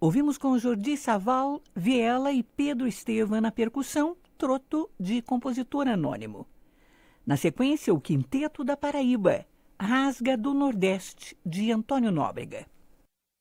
Ouvimos com Jordi Saval, Viela e Pedro Estevam na percussão, Troto, de compositor anônimo. Na sequência, o Quinteto da Paraíba, Rasga do Nordeste, de Antônio Nóbrega.